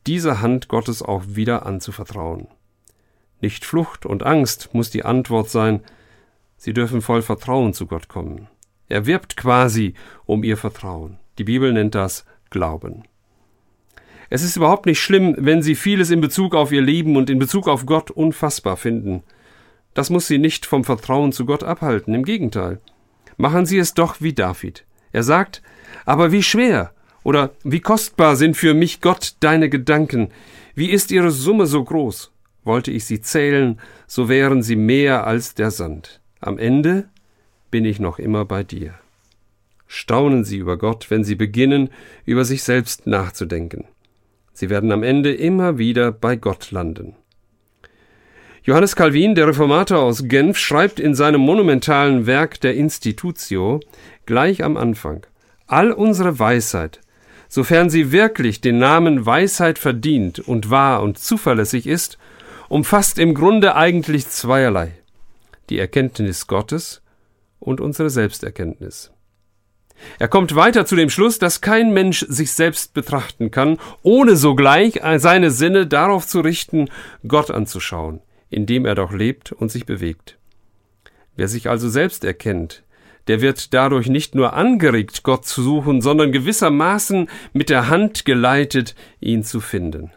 dieser Hand Gottes auch wieder anzuvertrauen. Nicht Flucht und Angst muss die Antwort sein, Sie dürfen voll Vertrauen zu Gott kommen. Er wirbt quasi um ihr Vertrauen. Die Bibel nennt das Glauben. Es ist überhaupt nicht schlimm, wenn Sie vieles in Bezug auf Ihr Leben und in Bezug auf Gott unfassbar finden. Das muss Sie nicht vom Vertrauen zu Gott abhalten, im Gegenteil. Machen Sie es doch wie David. Er sagt, aber wie schwer oder wie kostbar sind für mich, Gott, deine Gedanken. Wie ist ihre Summe so groß? Wollte ich sie zählen, so wären sie mehr als der Sand. Am Ende bin ich noch immer bei dir. Staunen Sie über Gott, wenn Sie beginnen, über sich selbst nachzudenken. Sie werden am Ende immer wieder bei Gott landen. Johannes Calvin, der Reformator aus Genf, schreibt in seinem monumentalen Werk der Institutio gleich am Anfang: All unsere Weisheit, sofern sie wirklich den Namen Weisheit verdient und wahr und zuverlässig ist, umfasst im Grunde eigentlich zweierlei: die Erkenntnis Gottes und unsere Selbsterkenntnis. Er kommt weiter zu dem Schluss, dass kein Mensch sich selbst betrachten kann, ohne sogleich seine Sinne darauf zu richten, Gott anzuschauen, in dem er doch lebt und sich bewegt. Wer sich also selbst erkennt, der wird dadurch nicht nur angeregt, Gott zu suchen, sondern gewissermaßen mit der Hand geleitet, ihn zu finden.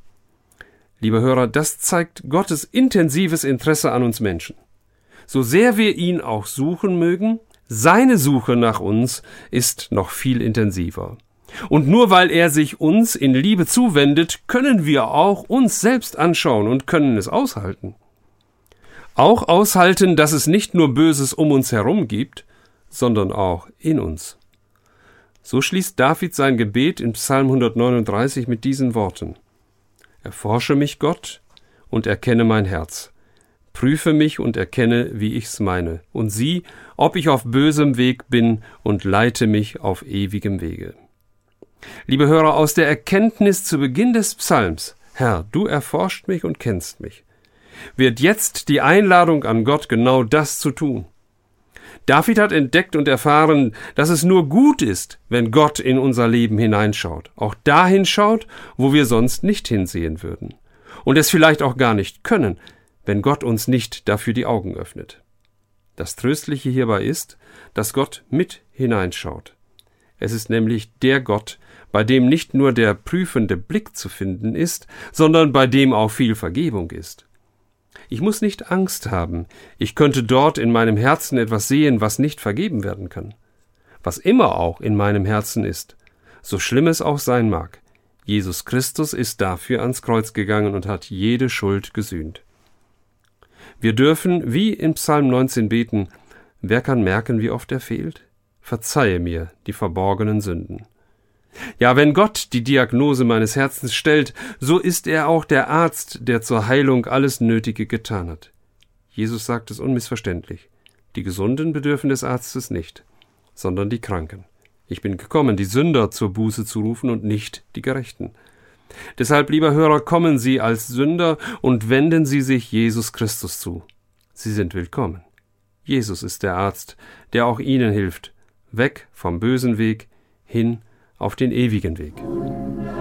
Liebe Hörer, das zeigt Gottes intensives Interesse an uns Menschen. So sehr wir ihn auch suchen mögen, seine Suche nach uns ist noch viel intensiver. Und nur weil er sich uns in Liebe zuwendet, können wir auch uns selbst anschauen und können es aushalten. Auch aushalten, dass es nicht nur Böses um uns herum gibt, sondern auch in uns. So schließt David sein Gebet in Psalm 139 mit diesen Worten: Erforsche mich, Gott, und erkenne mein Herz. Prüfe mich und erkenne, wie ich's meine, und sieh, ob ich auf bösem Weg bin, und leite mich auf ewigem Wege. Liebe Hörer, aus der Erkenntnis zu Beginn des Psalms, Herr, du erforscht mich und kennst mich, wird jetzt die Einladung an Gott, genau das zu tun. David hat entdeckt und erfahren, dass es nur gut ist, wenn Gott in unser Leben hineinschaut, auch dahin schaut, wo wir sonst nicht hinsehen würden, und es vielleicht auch gar nicht können, wenn Gott uns nicht dafür die Augen öffnet. Das Tröstliche hierbei ist, dass Gott mit hineinschaut. Es ist nämlich der Gott, bei dem nicht nur der prüfende Blick zu finden ist, sondern bei dem auch viel Vergebung ist. Ich muss nicht Angst haben, ich könnte dort in meinem Herzen etwas sehen, was nicht vergeben werden kann. Was immer auch in meinem Herzen ist, so schlimm es auch sein mag, Jesus Christus ist dafür ans Kreuz gegangen und hat jede Schuld gesühnt. Wir dürfen, wie in Psalm 19 beten: Wer kann merken, wie oft er fehlt? Verzeihe mir die verborgenen Sünden. Ja, wenn Gott die Diagnose meines Herzens stellt, so ist er auch der Arzt, der zur Heilung alles Nötige getan hat. Jesus sagt es unmissverständlich: Die Gesunden bedürfen des Arztes nicht, sondern die Kranken. Ich bin gekommen, die Sünder zur Buße zu rufen und nicht die Gerechten. Deshalb, lieber Hörer, kommen Sie als Sünder und wenden Sie sich Jesus Christus zu. Sie sind willkommen. Jesus ist der Arzt, der auch Ihnen hilft, weg vom bösen Weg hin auf den ewigen Weg.